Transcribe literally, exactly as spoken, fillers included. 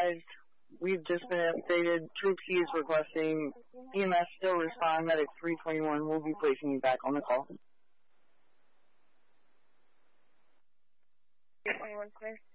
advised. We've just been updated. Troop C is requesting E M S still respond. Medic three twenty-one will be placing you back on the call. three twenty-one, clear.